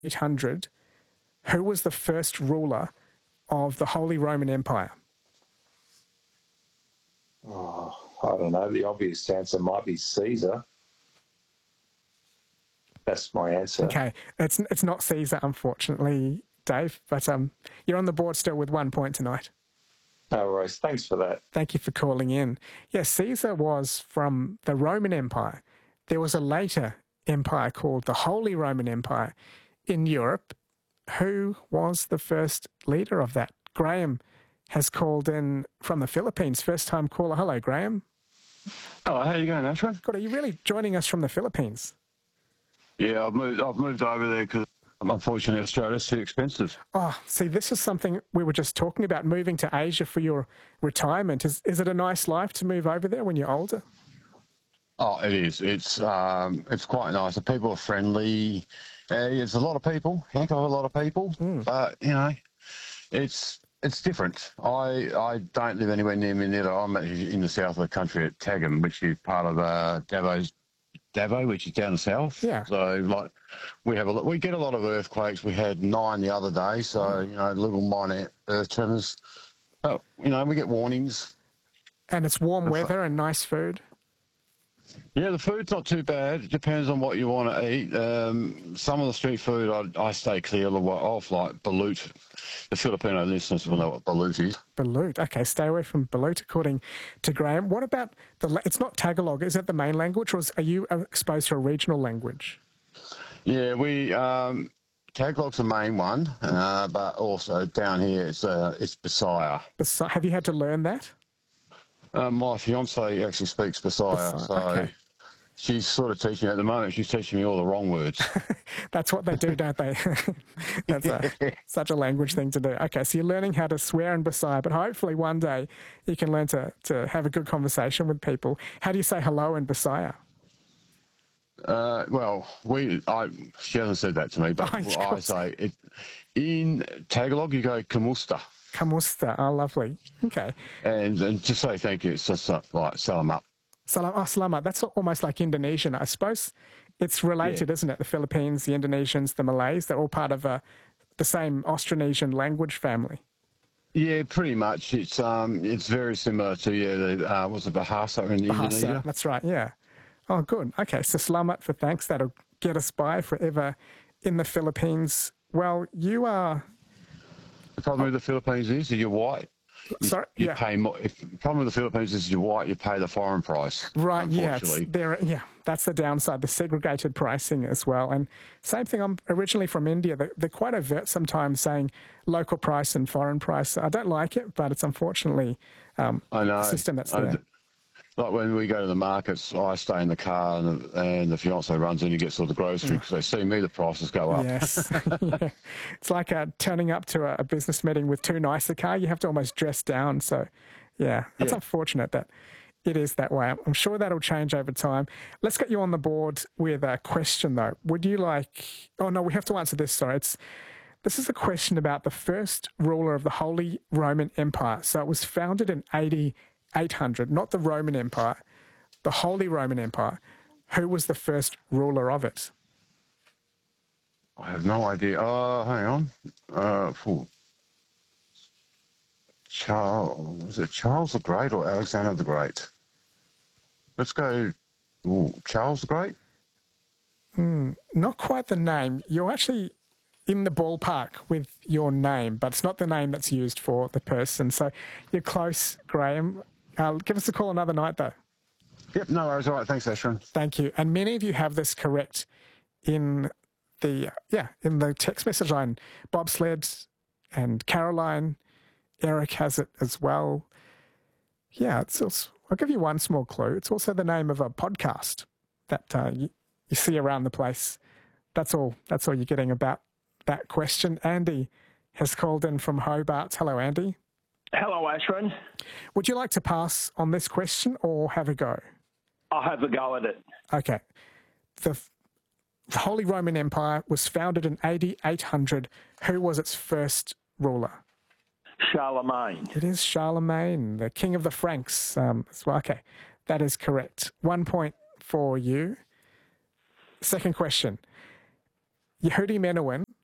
800, who was the first ruler of the Holy Roman Empire? Oh, I don't know. The obvious answer might be Caesar. That's my answer. Okay, it's not Caesar, unfortunately, Dave, but you're on the board still with 1 point tonight. No worries. Thanks for that. Thank you for calling in. Yes, Caesar was from the Roman Empire. There was a later empire called the Holy Roman Empire in Europe. Who was the first leader of that? Graham has called in from the Philippines. First time caller. Hello, Graham. Hello, how are you going, Ashwin? God, are you really joining us from the Philippines? Yeah, I've moved over there because unfortunately Australia's too expensive. Oh, see, this is something we were just talking about, moving to Asia for your retirement. Is it a nice life to move over there when you're older? Oh, it is. It's quite nice. The people are friendly. It's a lot of people, heck of a lot of people. But you know, it's different. I don't live anywhere near Manila. I'm actually in the south of the country at Tagum, which is part of Davao, which is down the south. Yeah. So like we get a lot of earthquakes. We had 9 the other day. So you know, little minor earth tremors. But you know, we get warnings. And it's warm weather and nice food. Yeah, the food's not too bad. It depends on what you want to eat. Some of the street food I stay clear of, like balut. The Filipino listeners will know what balut is. Balut. Okay, stay away from balut, according to Graham. What about it's not Tagalog, is that the main language, or are you exposed to a regional language? Yeah, Tagalog's the main one, but also down here it's Bisaya. Have you had to learn that? My fiancée actually speaks Bisaya, so okay. She's sort of teaching me at the moment. She's teaching me all the wrong words. That's what they do, don't they? That's such a language thing to do. Okay, so you're learning how to swear in Bisaya, but hopefully one day you can learn to have a good conversation with people. How do you say hello in Bisaya? She hasn't said that to me, but I say it. In Tagalog, you go kamusta. Kamusta. Oh, lovely. Okay. And to say thank you, it's just like salamat. Salamat. That's almost like Indonesian. I suppose it's related, isn't it? The Philippines, the Indonesians, the Malays, they're all part of the same Austronesian language family. Yeah, pretty much. It's very similar to what's it, Bahasa in Indonesia? That's right. Yeah. Oh, good. Okay, so salamat for thanks. That'll get us by forever in the Philippines. Well, you are. The problem with the Philippines is you're white. Sorry, you pay more. The problem with the Philippines is you're white. You pay the foreign price. Right. Yeah. That's the downside. The segregated pricing as well. And same thing. I'm originally from India. They're quite overt sometimes, saying local price and foreign price. I don't like it, but it's unfortunately I know the system that's there. Like when we go to the markets, I stay in the car and the fiancé runs in and gets all the groceries because they see me, the prices go up. Yes. Yeah. It's like turning up to a business meeting with too nice a car. You have to almost dress down. So, that's unfortunate that it is that way. I'm sure that'll change over time. Let's get you on the board with a question, though. Would you like... Oh, no, we have to answer this. Sorry. This is a question about the first ruler of the Holy Roman Empire. So it was founded in 800, not the Roman Empire, the Holy Roman Empire. Who was the first ruler of it? I have no idea. Hang on. Was it Charles the Great or Alexander the Great? Let's go Charles the Great. Not quite the name. You're actually in the ballpark with your name, but it's not the name that's used for the person. So you're close, Graham. Give us a call another night, though. Yep, no worries. All right, thanks, Ashwin. Thank you. And many of you have this correct in the text message line. Bobsled and Caroline, Eric has it as well. Yeah, I'll give you one small clue. It's also the name of a podcast that you see around the place. That's all you're getting about that question. Andy has called in from Hobart. Hello, Andy. Hello, Ashwin. Would you like to pass on this question or have a go? I'll have a go at it. Okay. The Holy Roman Empire was founded in AD 800. Who was its first ruler? Charlemagne. It is Charlemagne, the king of the Franks. Okay, that is correct. 1 point for you. Second question. Yehudi Menuhin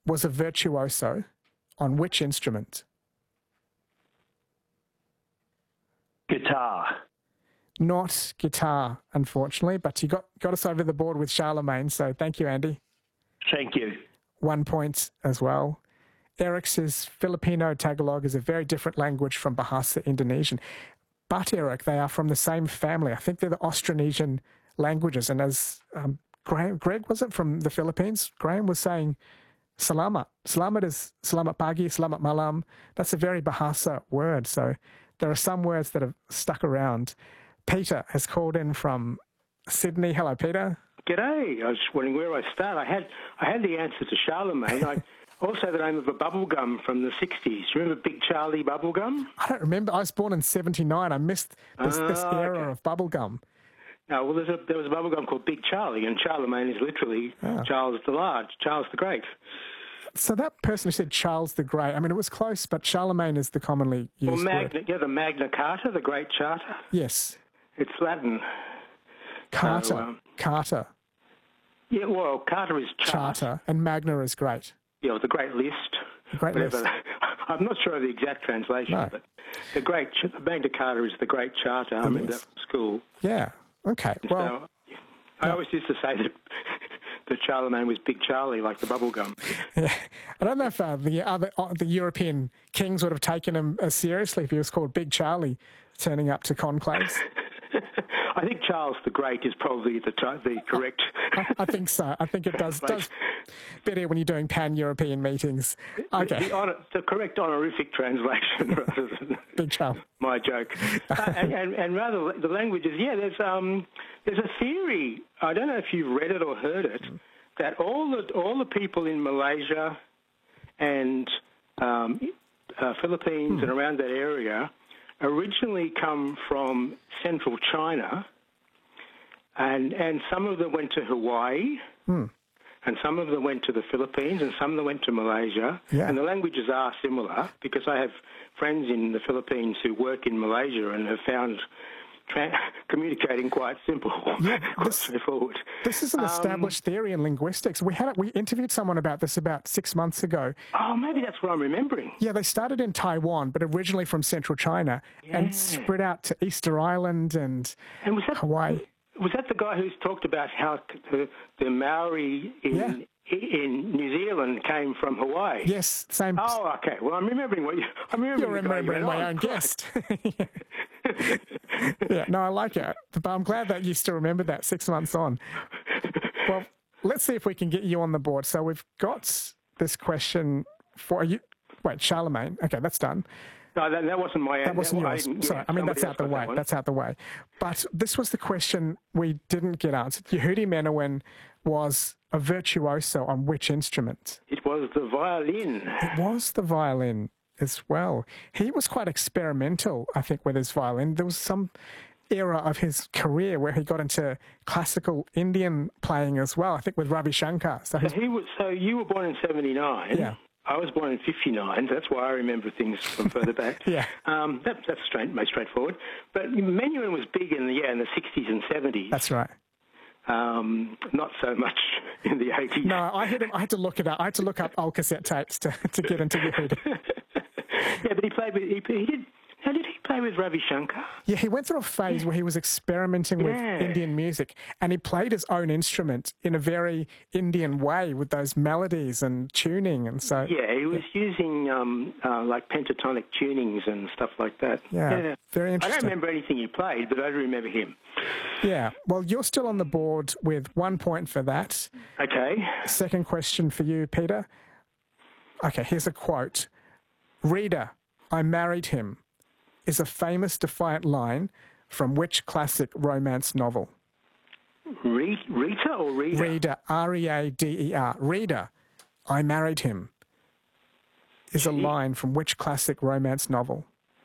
was a virtuoso on which instrument? Guitar. Not guitar, unfortunately, but you got us over the board with Charlemagne, so thank you, Andy. Thank you. 1 point as well. Eric says Filipino Tagalog is a very different language from Bahasa Indonesian. But, Eric, they are from the same family. I think they're the Austronesian languages. And as Greg, was it, from the Philippines? Graham was saying salamat. Salamat is selamat pagi, selamat malam. That's a very Bahasa word. So there are some words that have stuck around. Peter has called in from Sydney. Hello, Peter. G'day. I was just wondering where I start. I had the answer to Charlemagne. Also the name of a bubblegum from the 60s. Do you remember Big Charlie bubblegum? I don't remember. I was born in 79. I missed this era of bubblegum. No, well, there was a bubblegum called Big Charlie, and Charlemagne is literally Charles the Large, Charles the Great. So that person who said Charles the Great, I mean, it was close, but Charlemagne is the commonly used word. The Magna Carta, the Great Charter. Yes. It's Latin. Carta. Carta. Yeah, well, Carta is Charter, and Magna is Great. Yeah, the Great List. The Great List. I'm not sure of the exact translation, but the Magna Carta is the Great Charter. I mean, that school. Yeah. Okay. Well, so, I always used to say that Charlemagne was Big Charlie, like the bubblegum. Yeah. I don't know if the European kings would have taken him seriously if he was called Big Charlie, turning up to conclaves. I think Charles the Great is probably the correct. I think so. I think it does better when you're doing pan-European meetings. Okay. The correct honorific translation rather than Big Charlie. My joke. and rather the languages. Yeah, there's a theory. I don't know if you've read it or heard it, that all the people in Malaysia and Philippines and around that area originally come from central China, and some of them went to Hawaii, and some of them went to the Philippines, and some of them went to Malaysia. Yeah. And the languages are similar, because I have friends in the Philippines who work in Malaysia and have found communicating quite simple, quite straightforward. This is an established theory in linguistics. We interviewed someone about this about 6 months ago. Oh, maybe that's what I'm remembering. Yeah, they started in Taiwan, but originally from central China, and spread out to Easter Island and Hawaii. Was that the guy who's talked about how the Maori in New Zealand came from Hawaii? Yes, same. Oh, okay. Well, I'm remembering You're remembering my own guest. Yeah, no, I like it. But I'm glad that you still remember that 6 months on. Well, let's see if we can get you on the board. So we've got this question for you. Wait, Charlemagne. Okay, that's done. No, that wasn't my answer. That wasn't yours. Sorry, I mean, that's out the way. That's out the way. But this was the question we didn't get answered. Yehudi Menuhin was a virtuoso on which instrument? It was the violin. It was the violin as well. He was quite experimental, I think, with his violin. There was some era of his career where he got into classical Indian playing as well, I think with Ravi Shankar. So you were born in 79. Yeah. I was born in 59. That's why I remember things from further back. Yeah. That's most straightforward. But Menuhin was big in the 60s and 70s. That's right. Not so much in the 80s. No, I had to look it up. I had to look up old cassette tapes to get into Yehudi. Yeah, but he played with. How did he play with Ravi Shankar? Yeah, he went through a phase where he was experimenting with Indian music, and he played his own instrument in a very Indian way with those melodies and tuning, and so. Yeah, he was using like pentatonic tunings and stuff like that. Yeah, very interesting. I don't remember anything he played, but I do remember him. Yeah, well, you're still on the board with 1 point for that. Okay. Second question for you, Peter. Okay, here's a quote. "Reader, I married him," is a famous defiant line from which classic romance novel? Rita or Reader? Reader, R-E-A-D-E-R. "Reader, I married him," is a line from which classic romance novel?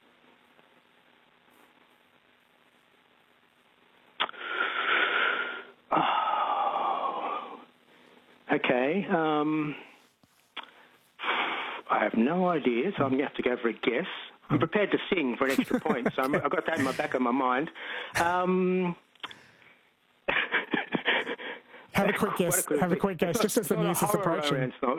Oh. Okay. I have no idea, so I'm going to have to go for a guess. I'm prepared to sing for an extra point, so I've got that in the back of my mind. Have a quick guess. Have a quick guess, just as the news is approaching.